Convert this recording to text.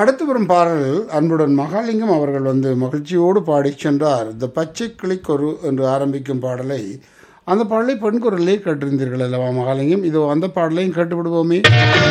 அடுத்து வரும் பாடல் அன்புடன் மகாலிங்கம் அவர்கள் வந்து மகிழ்ச்சியோடு பாடிச் சென்றார். இந்த பச்சை கிளிக்கொரு என்று ஆரம்பிக்கும் பாடலை, அந்த பாடலை பெண் குரலே கேட்டிருந்தீர்கள் அல்லவா மகாலிங்கம்? இதோ அந்த பாடலையும் கேட்டு விடுவோமே.